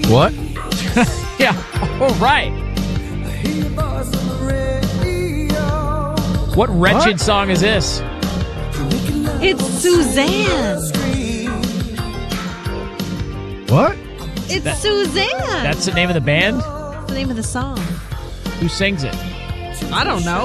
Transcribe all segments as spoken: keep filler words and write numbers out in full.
What? Yeah. All right. What wretched What? song is this? It's Suzanne. What? It's That- Suzanne. That's the name of the band? That's the name of the song. Who sings it? I don't know.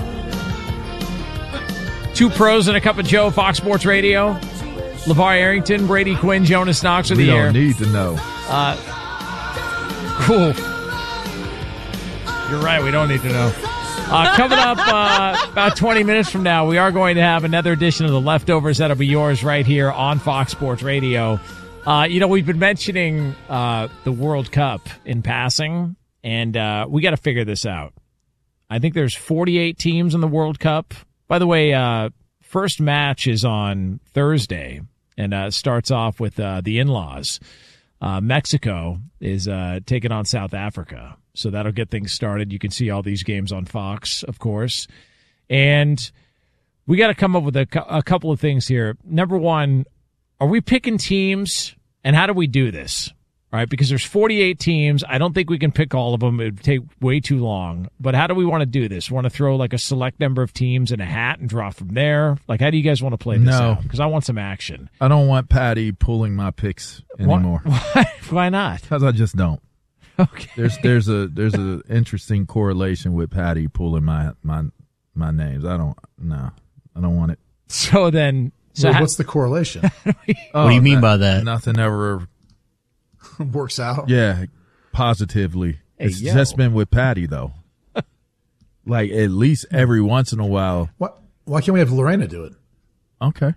Two pros and a cup of Joe, Fox Sports Radio. LeVar Arrington, Brady Quinn, Jonas Knox with We the don't air. need to know. Uh, cool. You're right. We don't need to know. Uh, coming up uh, about twenty minutes from now, we are going to have another edition of The Leftovers that'll be yours right here on Fox Sports Radio. Uh, you know, we've been mentioning uh, the World Cup in passing, and uh, we got to figure this out. I think there's forty-eight teams in the World Cup. By the way, uh, first match is on Thursday, and uh, starts off with uh, the in-laws. Uh, Mexico is uh, taking on South Africa, so that'll get things started. You can see all these games on Fox, of course. And we got to come up with a, a couple of things here. Number one, are we picking teams, and how do we do this? All right, because there's forty-eight teams. I don't think we can pick all of them. It would take way too long. But how do we want to do this? Want to throw like a select number of teams in a hat and draw from there? Like, how do you guys want to play this No. out? Because I want some action. I don't want Patty pulling my picks anymore. Why, why not? Because I just don't. Okay. There's there's a there's a interesting correlation with Patty pulling my my my names. I don't no. I don't want it. So then, so Wait, how- what's the correlation? Oh, What do you mean no- by that? Nothing ever. Works out. Yeah, positively. Hey, it's yo. just been with Patty though. Like at least every once in a while. What? Why can't we have Lorena do it? Okay.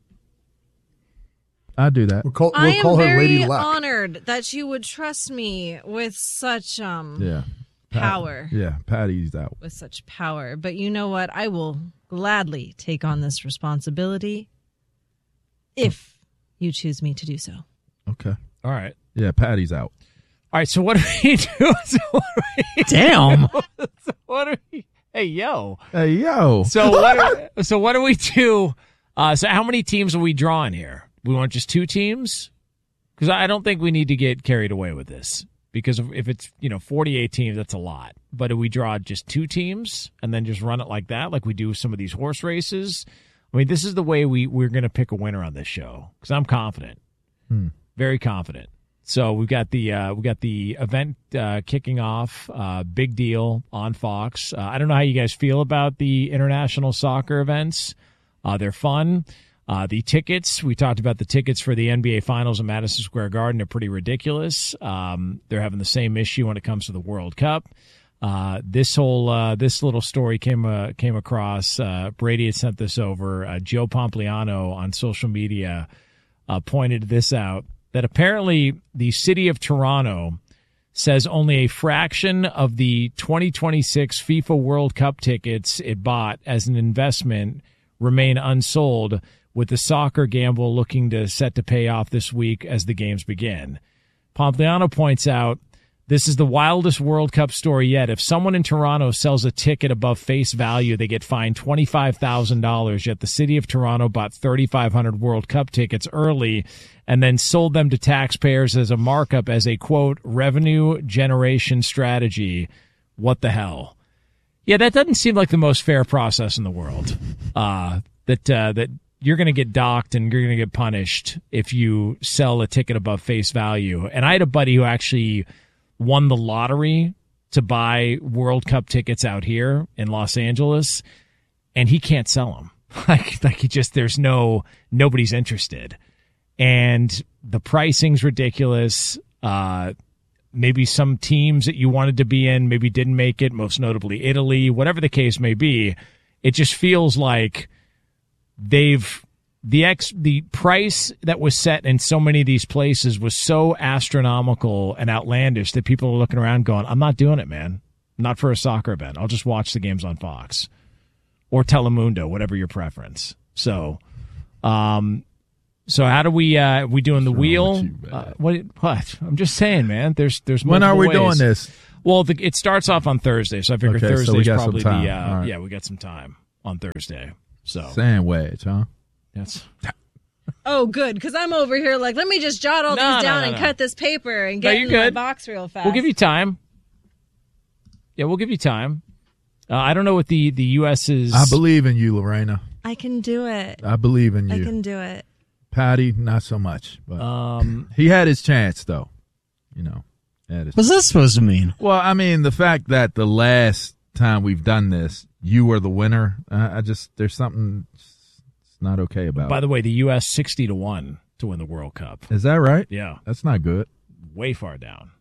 I do that. We'll call, I we'll am call her very Lady Luck. honored that you would trust me with such um Yeah. Pat- power. Yeah, Patty's out. With such power. But you know what? I will gladly take on this responsibility if you choose me to do so. Okay. all right. Yeah, Patty's out. All right, so what do we do? So what do we, Damn. so what do we hey, yo. Hey yo. So what do, so what do we do? Uh, so how many teams are we drawing here? We want just two teams? Because I don't think we need to get carried away with this. Because if it's, you know, forty-eight teams, that's a lot. But do we draw just two teams and then just run it like that, like we do with some of these horse races? I mean, this is the way we, we're going to pick a winner on this show. Because I'm confident. Hmm. Very confident. So we've got the uh, we got the event uh, kicking off, uh, big deal on Fox. Uh, I don't know how you guys feel about the international soccer events. Uh, they're fun. Uh, the tickets, we talked about the tickets for the N B A Finals in Madison Square Garden. They're pretty ridiculous. Um, they're having the same issue when it comes to the World Cup. Uh, this whole uh, this little story came uh, came across. Uh, Brady had sent this over. Uh, Joe Pompliano on social media uh, pointed this out. That apparently the city of Toronto says only a fraction of the twenty twenty-six FIFA World Cup tickets it bought as an investment remain unsold, with the soccer gamble looking to set to pay off this week as the games begin. Pompliano points out, this is the wildest World Cup story yet. If someone in Toronto sells a ticket above face value, they get fined twenty-five thousand dollars, yet the city of Toronto bought thirty-five hundred World Cup tickets early and then sold them to taxpayers as a markup as a, quote, revenue generation strategy. What the hell? Yeah, that doesn't seem like the most fair process in the world. Uh, that uh, that you're going to get docked and you're going to get punished if you sell a ticket above face value. And I had a buddy who actually won the lottery to buy World Cup tickets out here in Los Angeles, and he can't sell them. Like, like he just, there's no, nobody's interested. And the pricing's ridiculous. Uh, maybe some teams that you wanted to be in maybe didn't make it, most notably Italy, whatever the case may be. It just feels like they've, the ex the price that was set in so many of these places was so astronomical and outlandish that people are looking around going, I'm not doing it, man. Not for a soccer event. I'll just watch the games on Fox or Telemundo, whatever your preference. So, um, so how do we, uh, we doing the wheel? you, uh, what, what? I'm just saying, man, there's, there's When are we multiple ways. doing this? Well, the, it starts off on Thursday. So I figure Okay, so Thursday's we got some probably time. the, uh, All right. yeah, we got some time on Thursday. So Sandwich, huh? that's Oh, good, because I'm over here like, let me just jot all No, these no, down no, and no. cut this paper and No, get you're in my good. box real fast. We'll give you time. Yeah, we'll give you time. Uh, I don't know what the the U S is. I believe in you, Lorena. I can do it. I believe in I you. can do it. Patty, not so much. But Um, he had his chance, though. You know, had his What's that supposed to mean? Well, I mean, the fact that the last time we've done this, you were the winner. Uh, I just there's something it's not okay about. by it. the way, the U S sixty to one to win the World Cup. Is that right? Yeah, That's not good. way far down.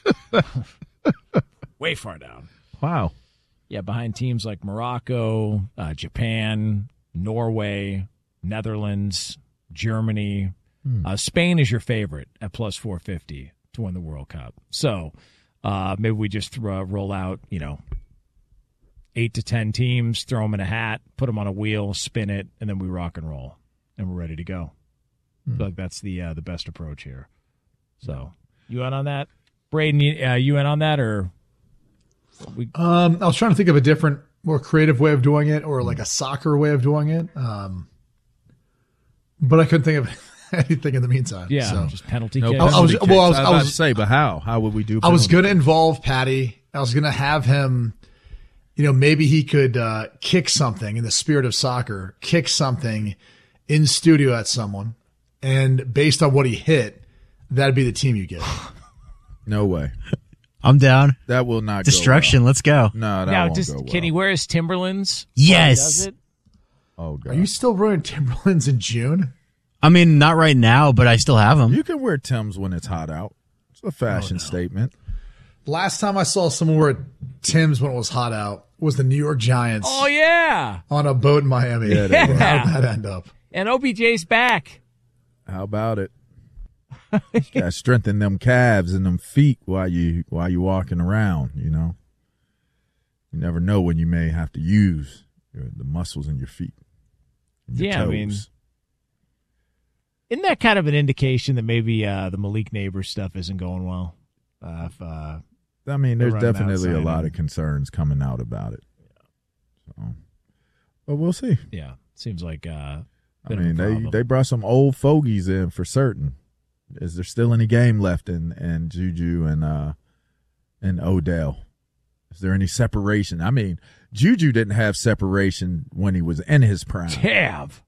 Way far down. Wow. Yeah, behind teams like Morocco, uh, Japan, Norway, Netherlands, Germany. Uh, Spain is your favorite at plus four fifty to win the World Cup. So uh, maybe we just uh, roll out, you know, eight to ten teams, throw them in a hat, put them on a wheel, spin it, and then we rock and roll, and we're ready to go. I feel like that's the uh, the best approach here. So you in on that, Braden? You, uh, you in on that, or we? Um, I was trying to think of a different, more creative way of doing it, or like a soccer way of doing it. Um, but I couldn't think of anything in the meantime. Yeah, So. just penalty No kicks. I was- penalty kicks. well, I was- I was I about was- to say, but how? How would we do? I was penalty going to kicks? involve Patty. I was going to have him, you know, maybe he could uh, kick something in the spirit of soccer, kick something in studio at someone, and based on what he hit, that'd be the team you get. No way. I'm down. That will not Destruction. Go Let's go. well. No, that Now, won't just go well. can he wear his Timberlands? while he Yes. does it? Oh god. Are you still wearing Timberlands in June? I mean, not right now, but I still have them. You can wear Timbs when it's hot out. It's a fashion Oh, no. statement. Last time I saw someone wear Tim's when it was hot out was the New York Giants Oh yeah, on a boat in Miami. Yeah, they were. How did that end up? and O B J's back. How about it? You gotta strengthen them calves and them feet while you while you walking around. You know, you never know when you may have to use your, the muscles in your feet. and your Yeah, I mean, toes. Isn't that kind of an indication that maybe uh, the Malik Neighbors stuff isn't going well? Uh, if, uh, I mean, there's run them definitely a outside lot and- of concerns coming out about it. So, but we'll see. yeah, seems like uh, I bit of a mean, they problem. they brought some old fogies in for certain. Is there still any game left in, in Juju and uh and Odell? Is there any separation? I mean, Juju didn't have separation when he was in his prime. Tab.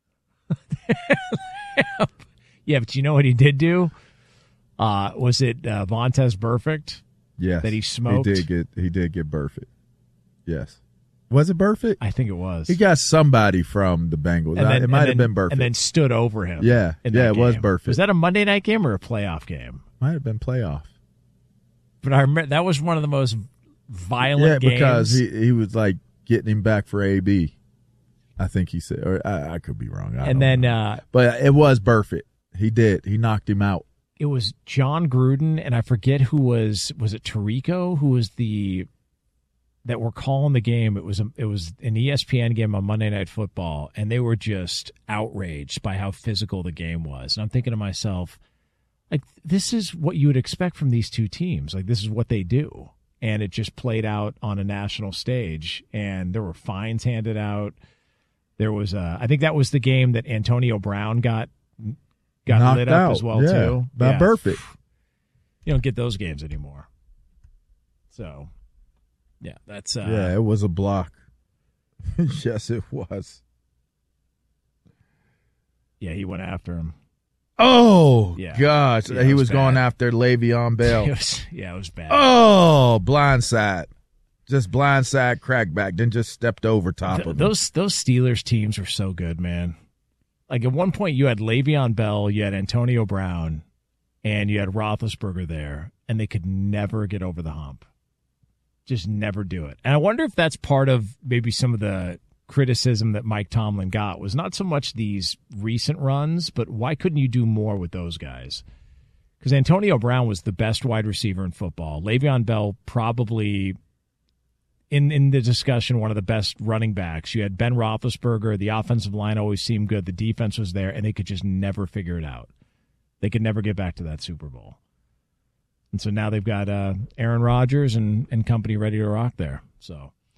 Yeah, but you know what he did do? Uh, was it uh, Vontez Burfict? Yes, That he smoked? He did get he did get Burfict. Yes, was it Burfict? I think it was. He got somebody from the Bengals. And then- it might and have then- been Burfict. And then stood over him. Yeah, in yeah, that it was game. Burfict. Was that a Monday night game or a playoff game? might have been playoff. But I remember that was one of the most violent Yeah, games. because he he was like getting him back for A B. I think he said, or I, I could be wrong. I and don't then know. uh, but it was Burfict. He did. He knocked him out. it was John Gruden, and I forget who was was it Tirico who was the that were calling the game. It was a, it was an E S P N game on Monday Night Football, and they were just outraged by how physical the game was. And I'm thinking to myself, like, this is what you would expect from these two teams. Like, this is what they do, and it just played out on a national stage. And there were fines handed out. There was, uh, I think that was the game that Antonio Brown got got Knocked lit up out. as well Yeah, too. by Yeah. Burfict. You don't get those games anymore. So, yeah, that's uh, Yeah, it was a block. Yes, it was. yeah. He went after him. Oh, Yeah. gosh. Yeah, it he was was going bad. after Le'Veon It Bell. was, yeah, it was bad. Oh, blindside. Just blindside crackback. Then just stepped over top Th- of him. those those Steelers teams were so good, man. Like, at one point, you had Le'Veon Bell, you had Antonio Brown, and you had Roethlisberger there, and they could never get over the hump. Just never do it. And I wonder if that's part of maybe some of the criticism that Mike Tomlin got was not so much these recent runs, but why couldn't you do more with those guys? Because Antonio Brown was the best wide receiver in football. Le'Veon Bell probably, in in the discussion, one of the best running backs. You had Ben Roethlisberger. The offensive line always seemed good. The defense was there, and they could just never figure it out. They could never get back to that Super Bowl. And so now they've got uh, Aaron Rodgers and, and company ready to rock there. So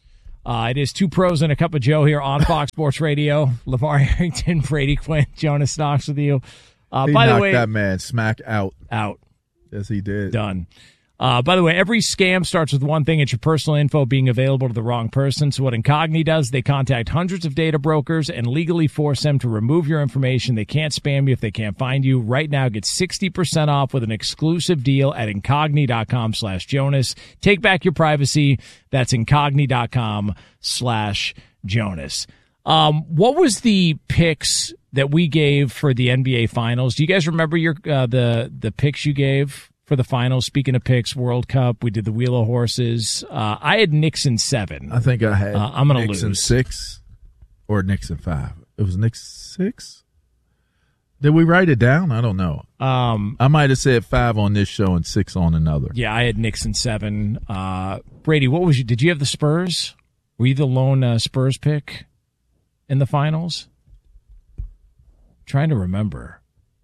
Uh, it is Two Pros and a Cup of Joe here on Fox Sports Radio. LeVar Arrington, Brady Quinn, Jonas Knox with you. Uh, he by knocked the way, that man smack out. Out. Yes, he did. Done. Uh, by the way, every scam starts with one thing. It's your personal info being available to the wrong person. So what Incogni does, they contact hundreds of data brokers and legally force them to remove your information. They can't spam you if they can't find you. Right now, get sixty percent off with an exclusive deal at Incogni.com slash Jonas. Take back your privacy. That's Incogni.com slash Jonas. Um, what was the picks that we gave for the N B A Finals? Do you guys remember your uh, the the picks you gave for the finals? Speaking of picks, World Cup, we did the Wheel of Horses. Uh, I had Knicks in seven. I think I had uh, I'm gonna Knicks lose. in six or Knicks in five. It was Knicks six? Did we write it down? I don't know. Um, I might have said five on this show and six on another. Yeah, I had Knicks in seven. Uh, Brady, what was you? Did you have the Spurs? Were you the lone uh, Spurs pick in the finals? Trying to remember.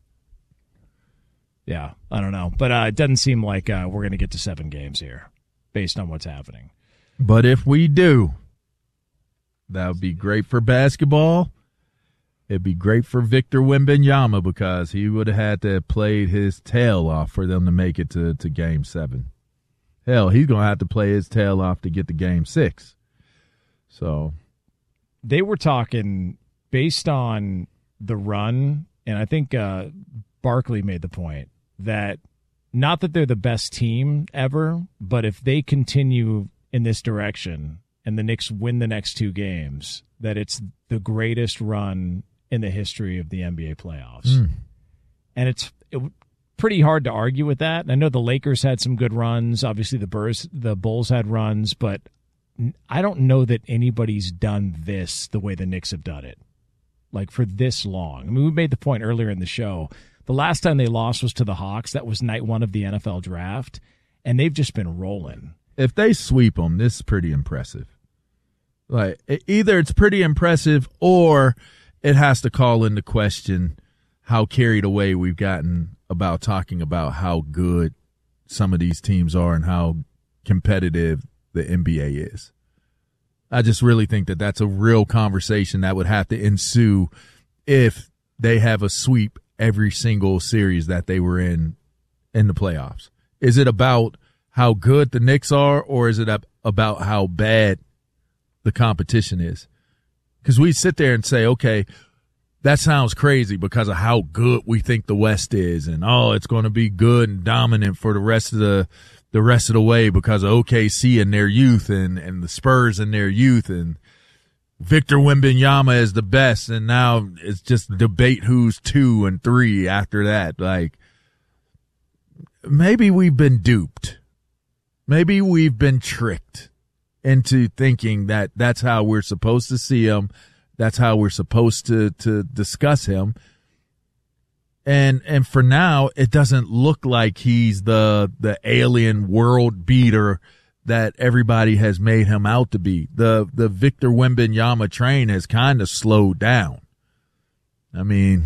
Yeah, I don't know. But uh, it doesn't seem like uh, we're going to get to seven games here based on what's happening. But if we do, that would be great for basketball. It'd be great for Victor Wembanyama because he would have had to have played his tail off for them to make it to, to game seven. Hell, he's going to have to play his tail off to get to game six. So they were talking based on the run, and I think uh, Barkley made the point that not that they're the best team ever, but if they continue in this direction and the Knicks win the next two games, that it's the greatest run in the history of the N B A playoffs. Mm. And it's it, pretty hard to argue with that. I know the Lakers had some good runs. Obviously, the Bulls, the Bulls had runs, but I don't know that anybody's done this the way the Knicks have done it, like for this long. I mean, we made the point earlier in the show. The last time they lost was to the Hawks. That was night one of the N F L draft, and they've just been rolling. If they sweep them, this is pretty impressive. Like either it's pretty impressive or it has to call into question how carried away we've gotten about talking about how good some of these teams are and how competitive the N B A is. I just really think that that's a real conversation that would have to ensue if they have a sweep every single series that they were in in the playoffs. Is it about how good the Knicks are, or is it about how bad the competition is? Because we sit there and say, okay, that sounds crazy because of how good we think the West is, and oh, it's going to be good and dominant for the rest of the the rest of the way because of O K C and their youth, and and the Spurs and their youth, and Victor Wembanyama is the best, and now it's just debate who's two and three after that. Like, maybe we've been duped. Maybe we've been tricked into thinking that that's how we're supposed to see him. That's how we're supposed to, to discuss him. And and for now, it doesn't look like he's the the alien world beater that everybody has made him out to be. The the Victor Wembanyama train has kind of slowed down. I mean,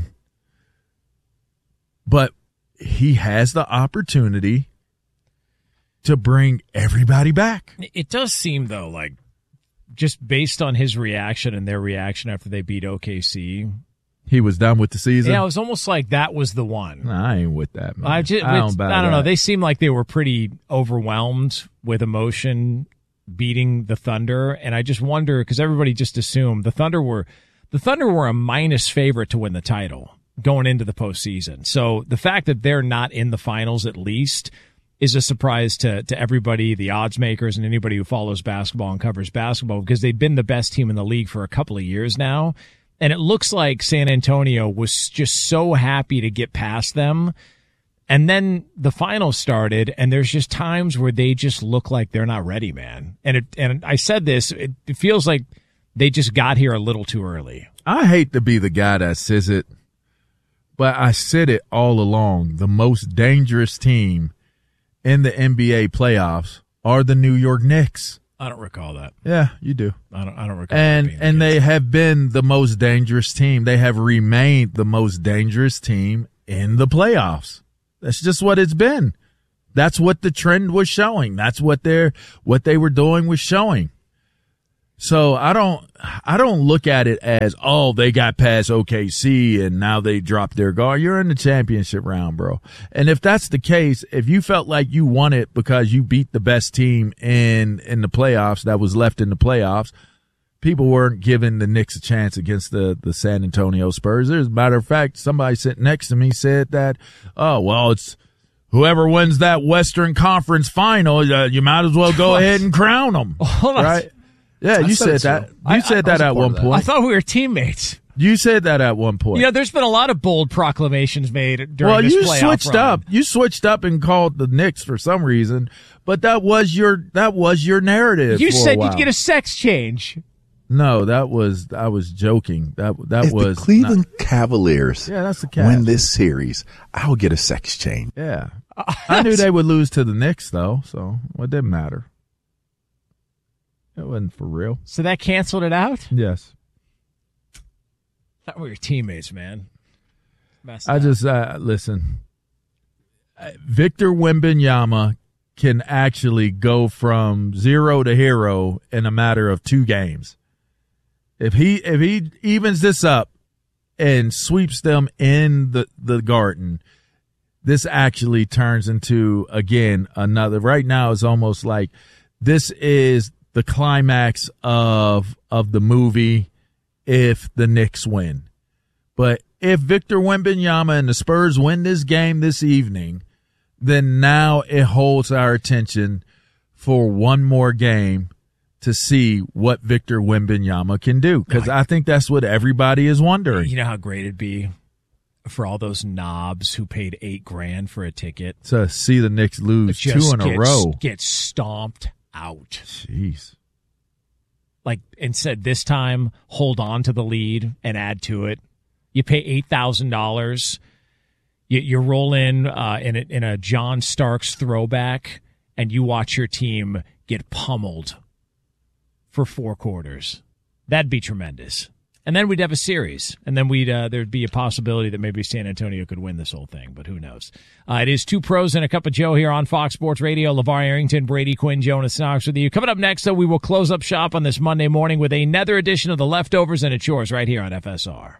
but he has the opportunity to bring everybody back. It does seem, though, like just based on his reaction and their reaction after they beat O K C, he was done with the season. Yeah, it was almost like that was the one. Nah, I ain't with that, man. I, just, I don't, I don't know. They seemed like they were pretty overwhelmed with emotion beating the Thunder, and I just wonder because everybody just assumed the Thunder were the Thunder were a minus favorite to win the title going into the postseason. So the fact that they're not in the finals at least is a surprise to to everybody, the odds makers, and anybody who follows basketball and covers basketball, because they've been the best team in the league for a couple of years now. And it looks like San Antonio was just so happy to get past them. And then the finals started, and there's just times where they just look like they're not ready, man. And it, and I said this, it, it feels like they just got here a little too early. I hate to be the guy that says it, but I said it all along. The most dangerous team in the N B A playoffs are the New York Knicks. I don't recall that. Yeah, you do. I don't. I don't recall. And that and the they have been the most dangerous team. They have remained the most dangerous team in the playoffs. That's just what it's been. That's what the trend was showing. That's what they're what they were doing was showing. So I don't, I don't look at it as, oh, they got past O K C and now they dropped their guard. You're in the championship round, bro. And if that's the case, if you felt like you won it because you beat the best team in, in the playoffs that was left in the playoffs, people weren't giving the Knicks a chance against the, the San Antonio Spurs. As a matter of fact, somebody sitting next to me said that, oh, well, it's whoever wins that Western Conference final, uh, you might as well go What? ahead and crown them. Hold on. Right? Yeah, I you said said it that. too. You I- said I was that a at part one of that. I point. thought we were teammates. You said that at one point. You know, there's been a lot of bold proclamations made during well, this you playoff switched run. up. You switched up and called the Knicks for some reason, but that was your that was your narrative. You for said a while. you'd get a sex change. No, that was I was joking. That that If was the Cleveland not- Cavaliers Yeah, that's the Cavs. win this series, I'll get a sex change. Yeah, I knew they would lose to the Knicks though, so it didn't matter. It wasn't for real. So that canceled it out? Yes, Thought we were teammates, man. Messed I up. just uh, listen. Uh, Victor Wembanyama can actually go from zero to hero in a matter of two games. If he if he evens this up and sweeps them in the, the Garden, this actually turns into, again, another. Right now it's almost like this is the climax of of the movie if the Knicks win. But if Victor Wembanyama and the Spurs win this game this evening, then now it holds our attention for one more game to see what Victor Wembanyama can do. Because I think that's what everybody is wondering. You know how great it'd be for all those knobs who paid eight grand for a ticket To see the Knicks lose just two in a get- row. get stomped out. Jeez. Like, instead this time, hold on to the lead and add to it. You pay eight thousand dollars. You, you roll in uh, in, a, in a John Starks throwback, and you watch your team get pummeled for four quarters. That'd be tremendous. And then we'd have a series, and then we'd uh, there'd be a possibility that maybe San Antonio could win this whole thing, but who knows? Uh, it is Two Pros and a Cup of Joe here on Fox Sports Radio. LeVar Arrington, Brady Quinn, Jonas Knox with you. Coming up next, though, we will close up shop on this Monday morning with another edition of The Leftovers, and it's yours right here on F S R.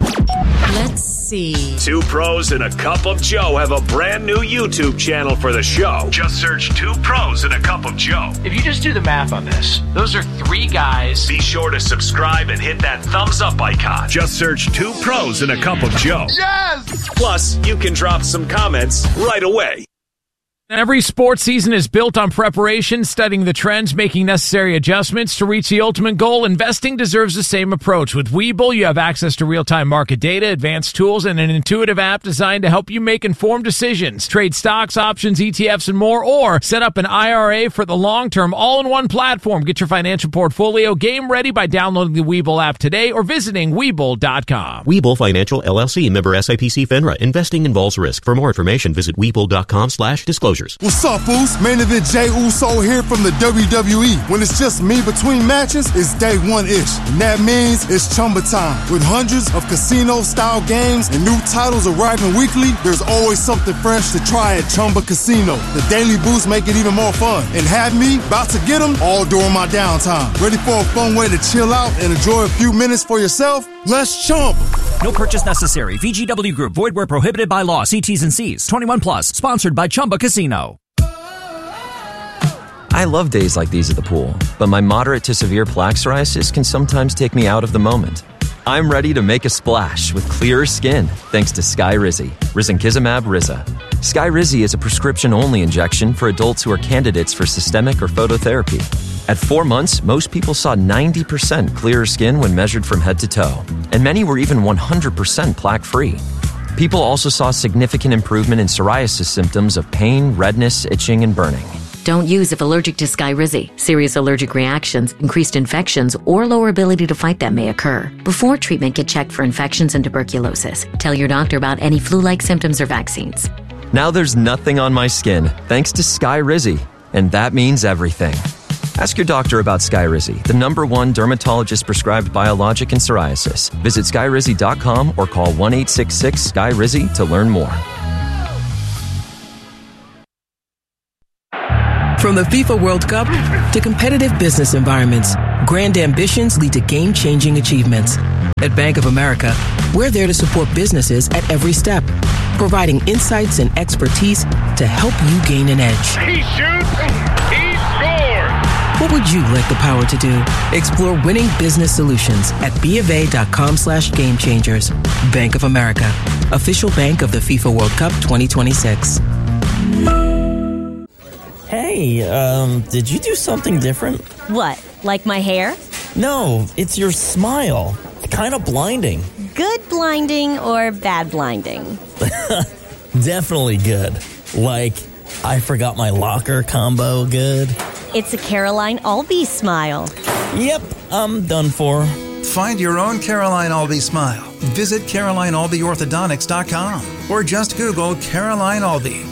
Let's see. Two Pros and a Cup of Joe have a brand new YouTube channel for the show. Just search Two Pros and a Cup of Joe. If you just do the math on this, those are three guys. Be sure to subscribe and hit that thumbs up icon. Just search Two Pros and a Cup of Joe. Yes! Plus, you can drop some comments right away. Every sports season is built on preparation, studying the trends, making necessary adjustments to reach the ultimate goal. Investing deserves the same approach. With Webull, you have access to real-time market data, advanced tools, and an intuitive app designed to help you make informed decisions. Trade stocks, options, E T Fs, and more, or set up an I R A for the long term, all in one platform. Get your financial portfolio game ready by downloading the Webull app today or visiting Webull dot com. Webull Financial, L L C, member S I P C FINRA. Investing involves risk. For more information, visit Webull dot com slash disclosures. What's up, Foos? Main event Jey Uso here from the W W E. When it's just me between matches, it's day one-ish. And that means it's Chumba time. With hundreds of casino-style games and new titles arriving weekly, there's always something fresh to try at Chumba Casino. The daily boosts make it even more fun. And have me about to get them all during my downtime. Ready for a fun way to chill out and enjoy a few minutes for yourself? Let's Chumba. No purchase necessary. V G W Group. Void where prohibited by law. See T's and C's. twenty-one plus. Sponsored by Chumba Casino. I love days like these at the pool, but my moderate to severe plaque psoriasis can sometimes take me out of the moment. I'm ready to make a splash with clearer skin thanks to Skyrizi, risankizumab Riza. Skyrizi is a prescription-only injection for adults who are candidates for systemic or phototherapy. At four months, most people saw ninety percent clearer skin when measured from head to toe, and many were even one hundred percent plaque-free. People also saw significant improvement in psoriasis symptoms of pain, redness, itching, and burning. Don't use if allergic to Skyrizi. Serious allergic reactions, increased infections, or lower ability to fight them may occur. Before treatment, get checked for infections and tuberculosis. Tell your doctor about any flu-like symptoms or vaccines. Now there's nothing on my skin thanks to Skyrizi, and that means everything. Ask your doctor about Skyrizi, the number one dermatologist-prescribed biologic in psoriasis. Visit Skyrizi dot com or call one eight six six S K Y R I Z I to learn more. From the FIFA World Cup to competitive business environments, Grand ambitions lead to game-changing achievements. At Bank of America, we're there to support businesses at every step, providing insights and expertise to help you gain an edge. He shoots, he scores! What would you like the power to do? Explore winning business solutions at BofA.com slash game changers. Bank of America, official bank of the FIFA World Cup twenty twenty-six. Hey, um, did you do something different? What, like my hair? No, it's your smile. Kind of blinding. Good blinding or bad blinding? Definitely good. Like, I forgot my locker combo good. It's a Caroline Albee smile. Yep, I'm done for. Find your own Caroline Albee smile. Visit Caroline Albee Orthodontics dot com or just Google Caroline Albee.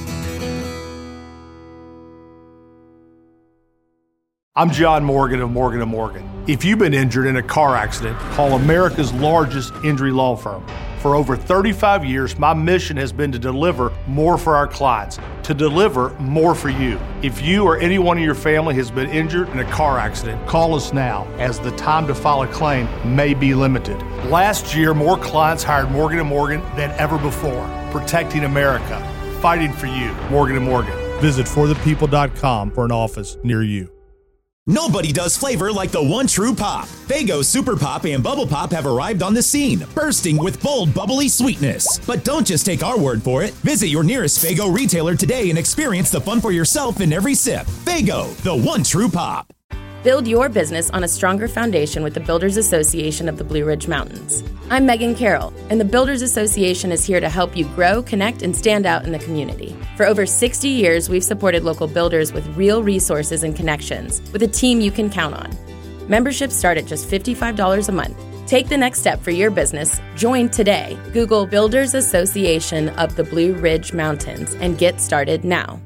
I'm John Morgan of Morgan and Morgan. If you've been injured in a car accident, call America's largest injury law firm. For over thirty-five years, my mission has been to deliver more for our clients, to deliver more for you. If you or anyone in your family has been injured in a car accident, call us now, as the time to file a claim may be limited. Last year, more clients hired Morgan and Morgan than ever before, protecting America, fighting for you. Morgan and Morgan. Visit for the people dot com for an office near you. Nobody does flavor like the one true pop. Faygo Super Pop and Bubble Pop have arrived on the scene, bursting with bold, bubbly sweetness. But don't just take our word for it. Visit your nearest Faygo retailer today and experience the fun for yourself in every sip. Faygo, the one true pop. Build your business on a stronger foundation with the Builders Association of the Blue Ridge Mountains. I'm Megan Carroll, and the Builders Association is here to help you grow, connect, and stand out in the community. For over sixty years, we've supported local builders with real resources and connections, with a team you can count on. Memberships start at just fifty-five dollars a month. Take the next step for your business. Join today. Google Builders Association of the Blue Ridge Mountains and get started now.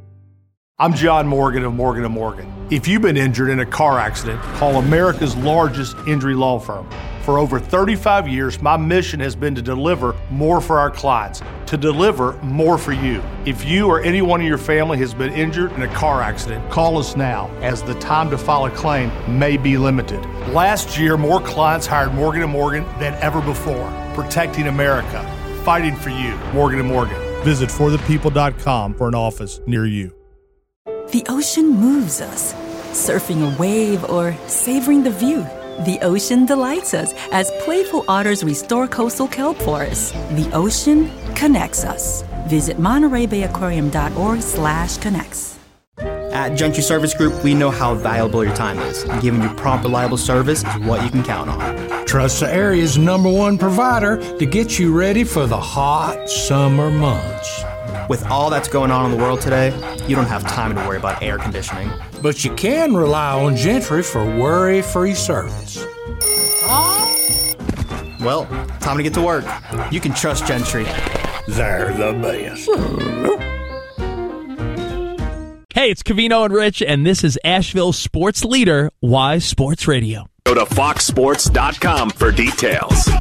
I'm John Morgan of Morgan and Morgan. If you've been injured in a car accident, call America's largest injury law firm. For over thirty-five years, my mission has been to deliver more for our clients, to deliver more for you. If you or anyone in your family has been injured in a car accident, call us now, as the time to file a claim may be limited. Last year, more clients hired Morgan and Morgan than ever before, protecting America, fighting for you. Morgan and Morgan. Visit for the people dot com for an office near you. The ocean moves us. Surfing a wave or savoring the view. The ocean delights us as playful otters restore coastal kelp forests. The ocean connects us. Visit Monterey Bay Aquarium dot org slash connects. At Gentry Service Group, we know how valuable your time is. Giving you prompt, reliable service is what you can count on. Trust the area's number one provider to get you ready for the hot summer months. With all that's going on in the world today, you don't have time to worry about air conditioning. But you can rely on Gentry for worry-free service. Well, time to get to work. You can trust Gentry. They're the best. Hey, it's Covino and Rich, and this is Asheville's sports leader, Wise Sports Radio. Go to fox sports dot com for details.